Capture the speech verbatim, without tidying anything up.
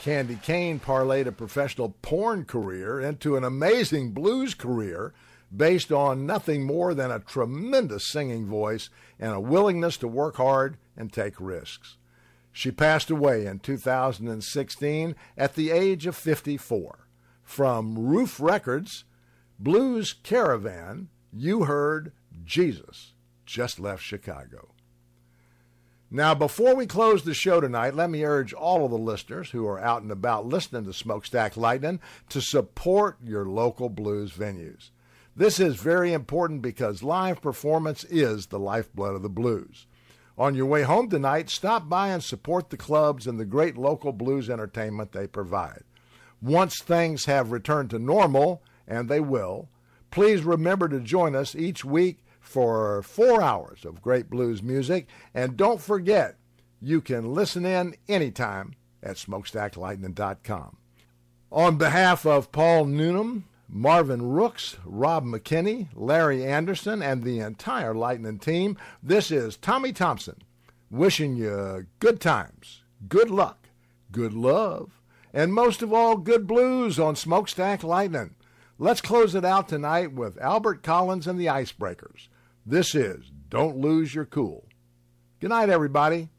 Candy Kane parlayed a professional porn career into an amazing blues career based on nothing more than a tremendous singing voice and a willingness to work hard and take risks. She passed away in two thousand sixteen at the age of fifty-four. From Roof Records, Blues Caravan, you heard Jesus Just Left Chicago. Now, before we close the show tonight, let me urge all of the listeners who are out and about listening to Smokestack Lightning to support your local blues venues. This is very important because live performance is the lifeblood of the blues. On your way home tonight, stop by and support the clubs and the great local blues entertainment they provide. Once things have returned to normal, and they will, please remember to join us each week for four hours of great blues music. And don't forget, you can listen in anytime at smokestack lightning dot com. On behalf of Paul Noonan, Marvin Rooks, Rob McKinney, Larry Anderson, and the entire Lightning team, this is Tommy Thompson wishing you good times, good luck, good love, and most of all, good blues on Smokestack Lightning. Let's close it out tonight with Albert Collins and the Icebreakers. This is Don't Lose Your Cool. Good night, everybody.